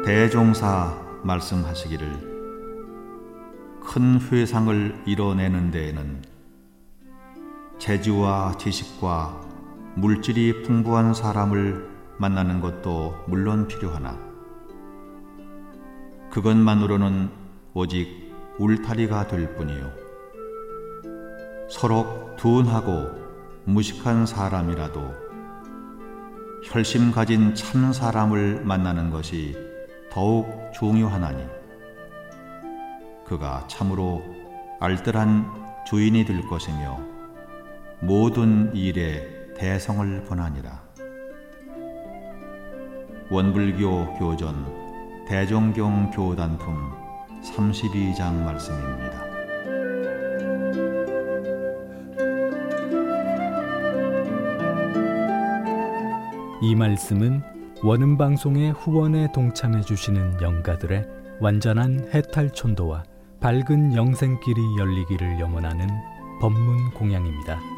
대종사 말씀하시기를 큰 회상을 이뤄내는 데에는 재주와 지식과 물질이 풍부한 사람을 만나는 것도 물론 필요하나 그것만으로는 오직 울타리가 될 뿐이요 서로 둔하고 무식한 사람이라도 혈심 가진 참 사람을 만나는 것이 더욱 중요하나니 그가 참으로 알뜰한 주인이 될 것이며 모든 일에 대성을 권하니라. 원불교 교전 대종경 교단품 32장 말씀입니다. 이 말씀은 원음방송의 후원에 동참해 주시는 영가들의 완전한 해탈촌도와 밝은 영생길이 열리기를 염원하는 법문 공양입니다.